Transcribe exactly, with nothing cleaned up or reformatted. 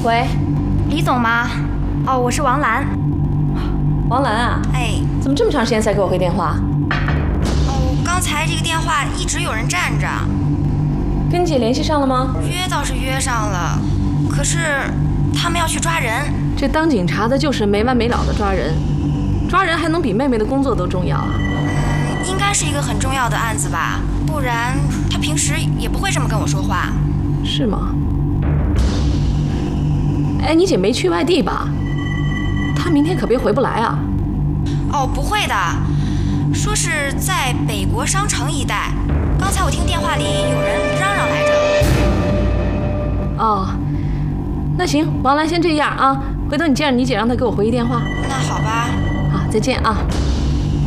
喂， 李总吗？哦，我是王兰。 王兰啊？ 哎， 怎么这么长时间才给我回电话？ 哦，刚才这个电话一直有人占着。 跟你姐联系上了吗？ 约倒是约上了，可是他们要去抓人。 这当警察的就是没完没了的抓人，抓人还能比妹妹的工作都重要啊？ 嗯，应该是一个很重要的案子吧，不然他平时也不会这么跟我说话。 是吗？哎，你姐没去外地吧？她明天可别回不来啊。 哦，不会的，说是在北国商城一带。刚才我听电话里有人嚷嚷来着。 哦，那行，王兰先这样啊，回头你见着你姐，让她给我回一电话。 那好吧。 好，再见啊。